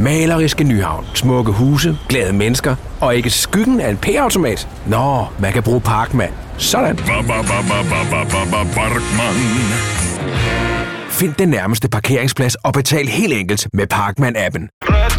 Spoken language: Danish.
Maleriske Nyhavn. Smukke huse, glade mennesker og ikke skyggen af en P-automat. Nå, man kan bruge Parkman. Sådan. Find den nærmeste parkeringsplads og betal helt enkelt med Parkman-appen.